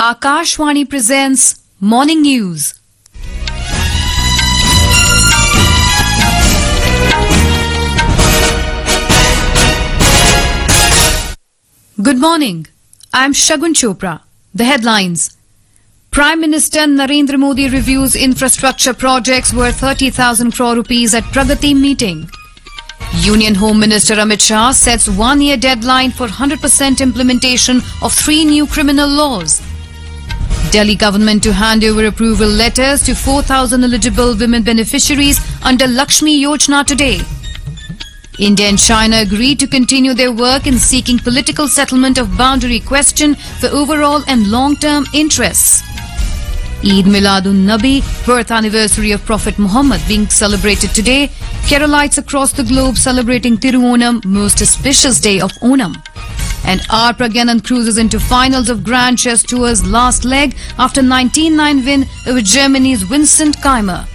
Akashwani presents Morning News. Good morning. I am Shagun Chopra. The headlines. Prime Minister Narendra Modi reviews infrastructure projects worth 30,000 crore rupees at Pragati meeting. Union Home Minister Amit Shah sets one-year deadline for 100% implementation of 3 new criminal laws. Delhi government to hand over approval letters to 4,000 eligible women beneficiaries under Lakshmi Yojana today. India and China agreed to continue their work in seeking political settlement of boundary question for overall and long-term interests. Eid Miladun-Nabi, birth anniversary of Prophet Muhammad being celebrated today, Keralites across the globe celebrating Tiruonam, most auspicious day of Onam. And R. Pragyanan cruises into finals of Grand Chess Tour's last leg after 19-9 win over Germany's Vincent Keimer.